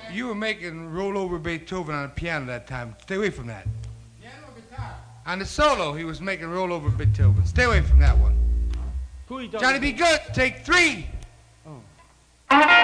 You were making roll over Beethoven on the piano that time. Stay away from that. Piano or guitar? On the solo, he was making roll over Beethoven. Stay away from that one. Who he talking Johnny, be good. Take 3.